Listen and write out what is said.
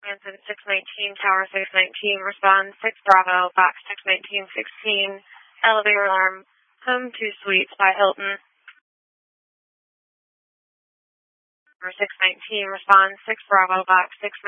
Answer 619, Tower 619, respond 6 Bravo, box 61916, elevator alarm, home 2 suites by Hilton. Number 619, respond 6 Bravo, box 619.